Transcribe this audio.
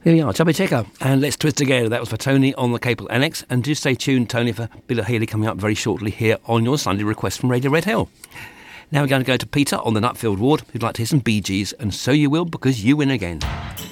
Here we are, Chubby Checker, and Let's Twist Together. That was for Tony on the Capel Annex, and do stay tuned, Tony, for Bill Haley coming up very shortly here on your Sunday request from Radio Red Hill. Now we're going to go to Peter on the Nutfield Ward, who'd like to hear some Bee Gees, and so you will, because you win again.